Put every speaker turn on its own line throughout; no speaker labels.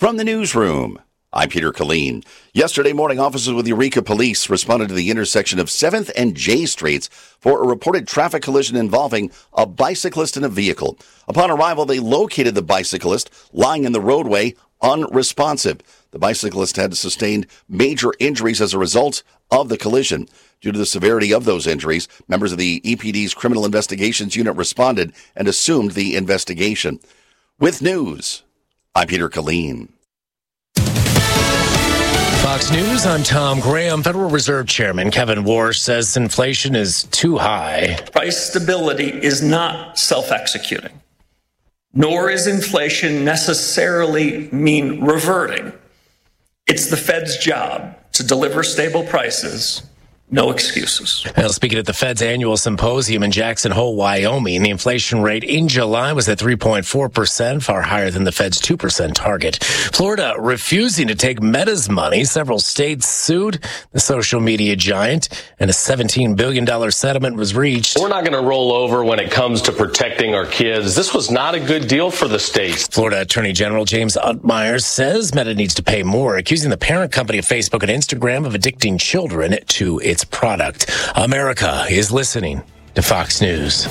From the newsroom, I'm Peter Killeen. Yesterday morning, officers with Eureka Police responded to the intersection of 7th and J Streets for a reported traffic collision involving a bicyclist and a vehicle. Upon arrival, they located the bicyclist lying in the roadway unresponsive. The bicyclist had sustained major injuries as a result of the collision. Due to the severity of those injuries, members of the EPD's Criminal Investigations Unit responded and assumed the investigation. With news, I'm Peter Killeen.
Fox News, I'm Tom Graham. Federal Reserve Chairman Kevin Warsh says inflation is too high.
Price stability is not self-executing, nor is inflation necessarily mean reverting. It's the Fed's job to deliver stable prices. No excuses.
Well, speaking at the Fed's annual symposium in Jackson Hole, Wyoming, the inflation rate in July was at 3.4%, far higher than the Fed's 2% target. Florida refusing to take Meta's money. Several states sued the social media giant, and a $17 billion settlement was reached.
We're not going to roll over when it comes to protecting our kids. This was not a good deal for the states.
Florida Attorney General James Utmire says Meta needs to pay more, accusing the parent company of Facebook and Instagram of addicting children to its product. America is listening to Fox News.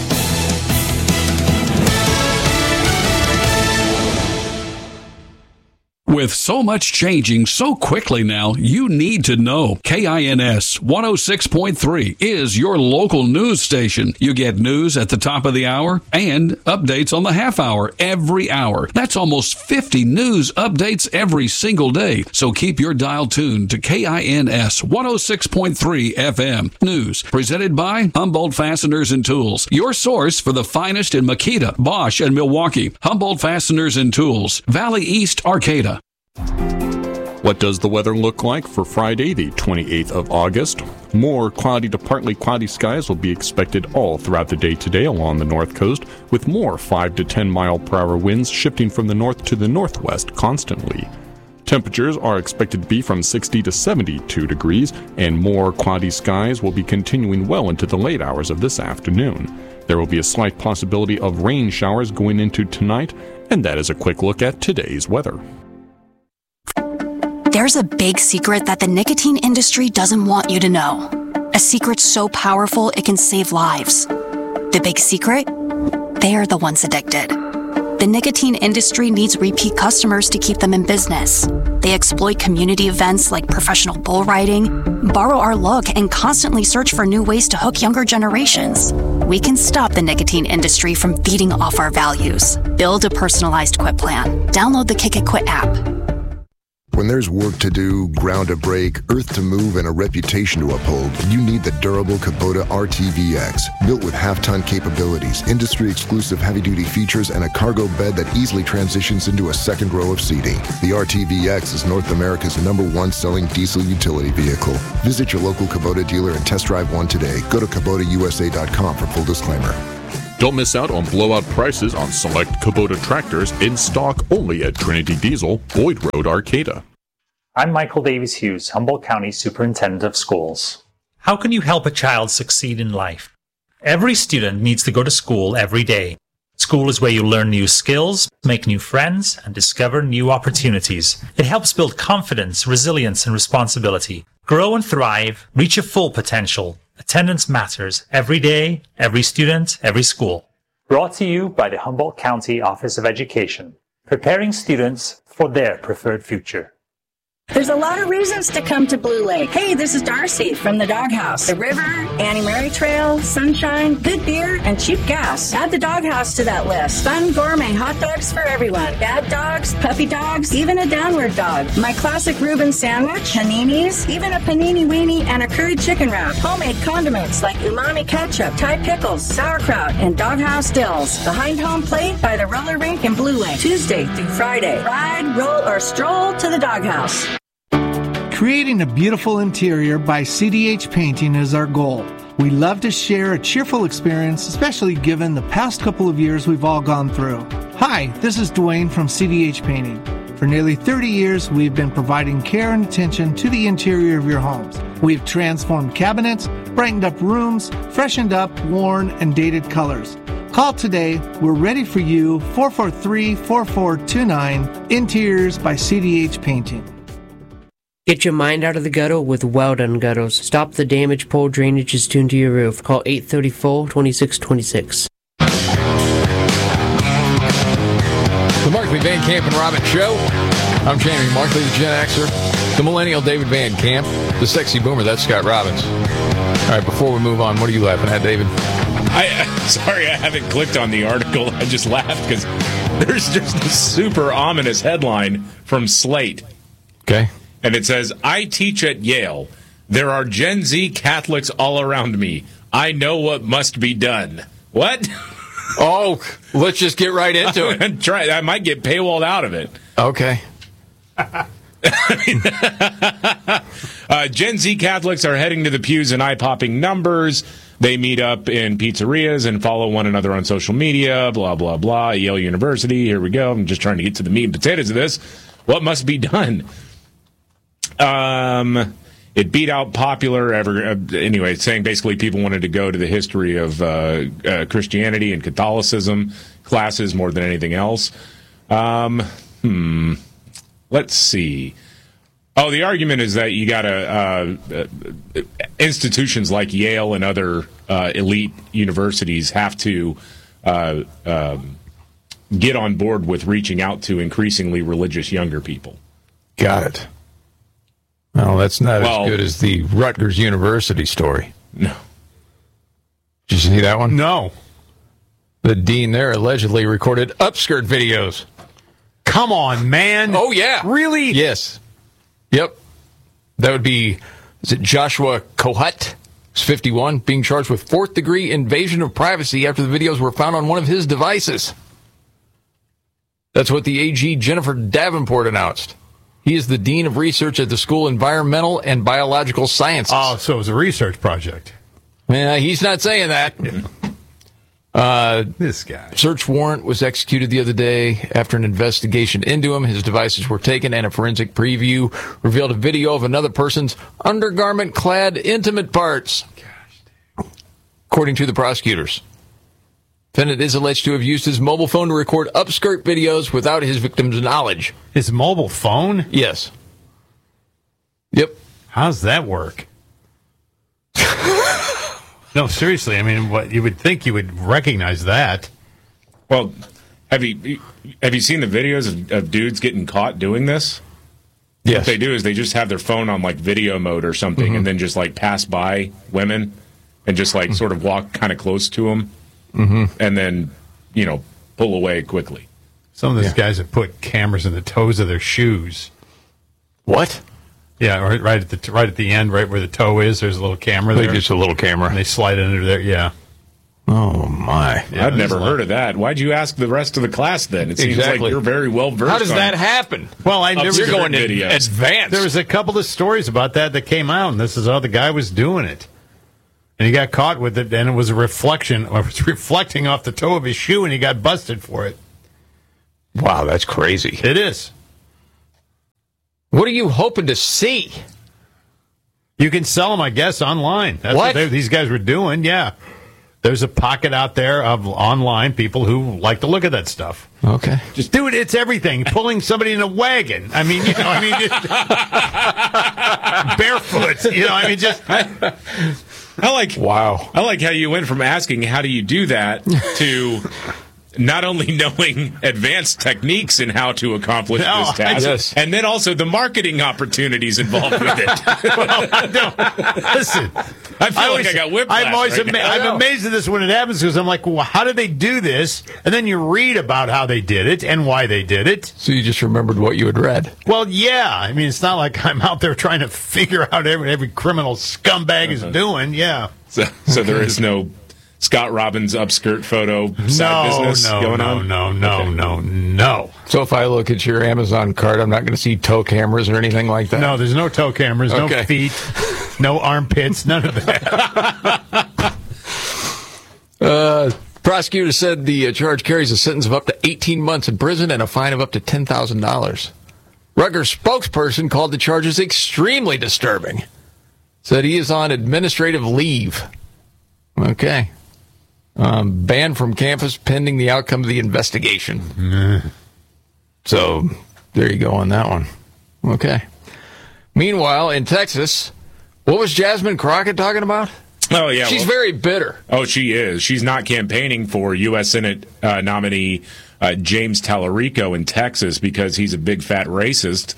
With so much changing so quickly now, you need to know. KINS 106.3 is your local news station. You get news at the top of the hour and updates on the half hour every hour. That's almost 50 news updates every single day. So keep your dial tuned to KINS 106.3 FM. News presented by Humboldt Fasteners and Tools. Your source for the finest in Makita, Bosch, and Milwaukee. Humboldt Fasteners and Tools. Valley East, Arcata.
What does the weather look like for Friday, the 28th of August? More cloudy to partly cloudy skies will be expected all throughout the day today along the north coast, with more 5 to 10 mile per hour winds shifting from the north to the northwest constantly. Temperatures are expected to be from 60 to 72 degrees, and more cloudy skies will be continuing well into the late hours of this afternoon. There will be a slight possibility of rain showers going into tonight, and that is a quick look at today's weather.
There's a big secret that the nicotine industry doesn't want you to know. A secret so powerful it can save lives. The big secret? They're the ones addicted. The nicotine industry needs repeat customers to keep them in business. They exploit community events like professional bull riding, borrow our look, and constantly search for new ways to hook younger generations. We can stop the nicotine industry from feeding off our values. Build a personalized quit plan. Download the Kick It Quit app.
When there's work to do, ground to break, earth to move, and a reputation to uphold, you need the durable Kubota RTVX. Built with half-ton capabilities, industry-exclusive heavy-duty features, and a cargo bed that easily transitions into a second row of seating. The RTVX is North America's #1 selling diesel utility vehicle. Visit your local Kubota dealer and test drive one today. Go to KubotaUSA.com for full disclaimer.
Don't miss out on blowout prices on select Kubota tractors in stock only at Trinity Diesel, Boyd Road, Arcata.
I'm Michael Davies Hughes, Humboldt County Superintendent of Schools. How can you help a child succeed in life? Every student needs to go to school every day. School is where you learn new skills, make new friends, and discover new opportunities. It helps build confidence, resilience, and responsibility. Grow and thrive, reach your full potential. Attendance matters every day, every student, every school. Brought to you by the Humboldt County Office of Education, preparing students for their preferred future.
There's a lot of reasons to come to Blue Lake. Hey, this is Darcy from the Doghouse. The river, Annie Mary Trail, sunshine, good beer, and cheap gas. Add the Doghouse to that list. Fun gourmet hot dogs for everyone. Bad dogs, puppy dogs, even a downward dog. My classic Reuben sandwich, paninis, even a panini weenie, and a curried chicken wrap. Homemade condiments like umami ketchup, Thai pickles, sauerkraut, and Doghouse dills. Behind home plate by the roller rink in Blue Lake. Tuesday through Friday. Ride, roll, or stroll to the Doghouse.
Creating a beautiful interior by CDH Painting is our goal. We love to share a cheerful experience, especially given the past couple of years we've all gone through. Hi, this is Dwayne from CDH Painting. For nearly 30 years, we've been providing care and attention to the interior of your homes. We've transformed cabinets, brightened up rooms, freshened up worn and dated colors. Call today. We're ready for you. 443-4429. Interiors by CDH Painting.
Get your mind out of the gutter with Well-Done Gutters. Stop the damage, poor drainage is tuned to your roof. Call 834-2626.
The Markley, Van Camp, and Robbins Show. I'm Jamie Markley, the Gen Xer. The Millennial David Van Camp. The Sexy Boomer, that's Scott Robbins. All right, before we move on, what are you laughing at, David?
Sorry, I haven't clicked on the article. I just laughed because there's just a super ominous headline from Slate.
Okay.
And it says, I teach at Yale. There are Gen Z Catholics all around me. I know what must be done. What?
Oh, let's just get right into it.
Try. I might get paywalled out of it.
Okay.
Gen Z Catholics are heading to the pews in eye-popping numbers. They meet up in pizzerias and follow one another on social media, blah, blah, blah. Yale University, here we go. I'm just trying to get to the meat and potatoes of this. What must be done? It beat out popular anyway, saying basically people wanted to go to the history of Christianity and Catholicism classes more than anything else. Let's see. Oh, the argument is that you got to institutions like Yale and other elite universities have to get on board with reaching out to increasingly religious younger people.
Got it. Well, that's not as good as the Rutgers University story.
No.
Did you see that one?
No.
The dean there allegedly recorded upskirt videos.
Come on, man.
Oh, yeah.
Really?
Yes. Yep. That would be, is it Joshua Kohut? He's 51, being charged with fourth-degree invasion of privacy after the videos were found on one of his devices. That's what the AG Jennifer Davenport announced. He is the Dean of Research at the School of Environmental and Biological Sciences.
Oh, so it was a research project.
Yeah, he's not saying that.
This guy.
Search warrant was executed the other day after an investigation into him. His devices were taken, and a forensic preview revealed a video of another person's undergarment-clad intimate parts. Gosh, according to the prosecutors. Defendant is alleged to have used his mobile phone to record upskirt videos without his victim's knowledge.
His mobile phone?
Yes. Yep.
How's that work? No, seriously. I mean, what you would think you would recognize that.
Well, have you seen the videos of dudes getting caught doing this?
Yes.
What they do is they just have their phone on like video mode or something, and then just like pass by women and just like sort of walk kind of close to them. And then, pull away quickly.
Some of these guys have put cameras in the toes of their shoes.
What?
Yeah, right at the end, right where the toe is. There's a little camera there.
Just a little camera.
And they slide it under there. Yeah.
Oh my!
Yeah, I've never heard of that. Why'd you ask the rest of the class then? It seems like you're very well versed.
How does that happen?
Well, I never.
You're going in advance.
There was a couple of stories about that came out, and this is how the guy was doing it. And he got caught with it, and it was a reflection, or it was reflecting off the toe of his shoe, and he got busted for it.
Wow, that's crazy.
It is.
What are you hoping to see?
You can sell them, I guess, online. That's what these guys were doing, yeah. There's a pocket out there of online people who like to look at that stuff.
Okay.
Just do it. It's everything. Pulling somebody in a wagon. I mean, just barefoot. Just...
I like how you went from asking how do you do that to not only knowing advanced techniques in how to accomplish this task, and then also the marketing opportunities involved with it.
Listen,
I feel like I got whiplash.
I'm amazed at this when it happens because I'm like, well, how did they do this? And then you read about how they did it and why they did it.
So you just remembered what you had read.
Well, yeah. I mean, it's not like I'm out there trying to figure out every criminal scumbag is doing. Yeah.
So there is no Scott Robbins upskirt photo side business going on?
No.
So if I look at your Amazon cart, I'm not going to see toe cameras or anything like that?
No, there's no toe cameras, no feet, no armpits, none of that.
Prosecutor said the charge carries a sentence of up to 18 months in prison and a fine of up to $10,000. Rutgers spokesperson called the charges extremely disturbing. Said he is on administrative leave. Okay. Banned from campus pending the outcome of the investigation. So there you go on that one. Okay. Meanwhile, in Texas, what was Jasmine Crockett talking about?
Oh, yeah.
She's very bitter.
Oh, she is. She's not campaigning for U.S. Senate nominee James Tallarico in Texas because he's a big fat racist.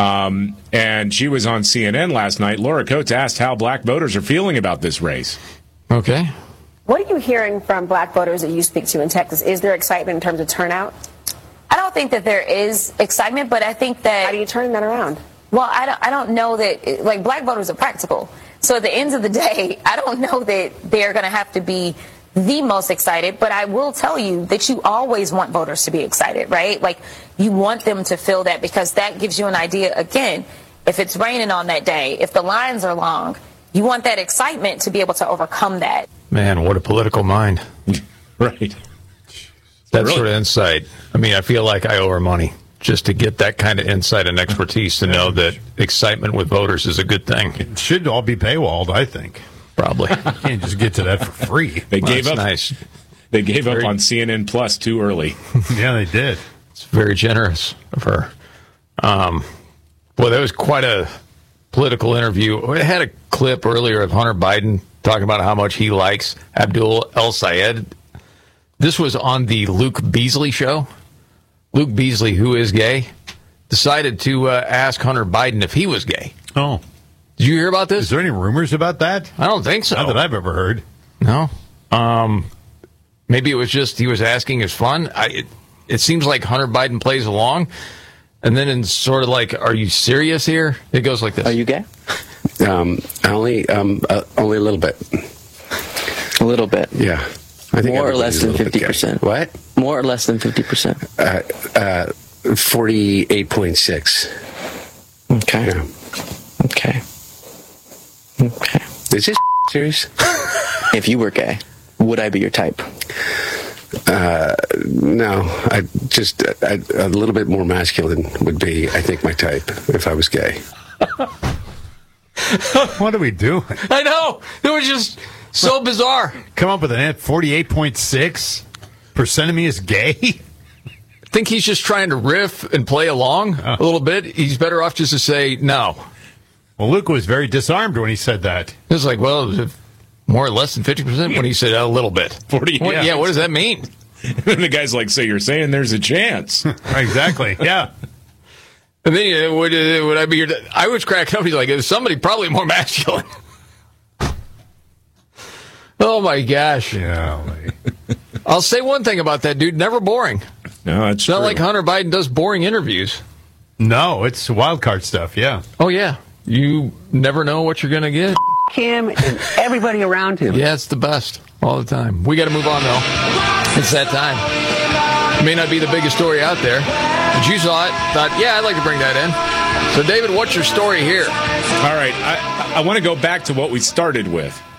And she was on CNN last night. Laura Coates asked how black voters are feeling about this race.
Okay.
What are you hearing from black voters that you speak to in Texas? Is there excitement in terms of turnout? I don't think that there is excitement, but I think that... How do you turn that around? Well, I don't know that... Like, black voters are practical. So at the end of the day, I don't know that they're going to have to be the most excited, but I will tell you that you always want voters to be excited, right? Like, you want them to feel that because that gives you an idea, again, if it's raining on that day, if the lines are long, you want that excitement to be able to overcome that.
Man, what a political mind.
Right.
That sort of insight. I mean, I feel like I owe her money just to get that kind of insight and expertise to know that excitement with voters is a good thing.
It should all be paywalled, I think.
Probably.
You can't just get to that for free.
They gave up.
Nice.
They gave up on CNN Plus too early.
Yeah, they did.
It's very generous of her. Well, that was quite a political interview. I had a clip earlier of Hunter Biden talking about how much he likes Abdul El-Sayed. This was on the Luke Beasley show. Luke Beasley, who is gay, decided to ask Hunter Biden if he was gay.
Oh.
Did you hear about this?
Is there any rumors about that?
I don't think so.
Not that I've ever heard.
No. Maybe it was just he was asking as fun. It seems like Hunter Biden plays along. And then in sort of like, are you serious here? It goes like this.
Are you gay? Only a little bit.
A little bit?
Yeah. I think
more or less than 50%.
What?
More or less than 50%.
48.6.
Okay.
Yeah.
Okay. Okay.
Is this serious?
If you were gay, would I be your type?
No. A little bit more masculine would be, I think, my type if I was gay.
What are we doing?
I know. It was just so bizarre.
Come up with an 48.6% of me is gay?
I think he's just trying to riff and play along a little bit. He's better off just to say no.
Well, Luke was very disarmed when he said that.
It was like, well, more or less than 50% when he said a little bit.
40.
Yeah, what does that mean?
And the guy's like, so you're saying there's a chance.
Exactly, yeah.
And then would I be your... I was cracking up. He's like, is somebody probably more masculine? Oh, my gosh.
Yeah.
I'll say one thing about that dude. Never boring.
No, it's
not like Hunter Biden does boring interviews.
No, it's wild card stuff, yeah.
Oh, yeah. You never know what you're going to get.
Him and everybody around him.
Yeah, it's the best all the time. We got to move on, though. It's that time. It may not be the biggest story out there, but you saw it, thought, yeah, I'd like to bring that in. So, David, what's your story here?
All right. I want to go back to what we started with.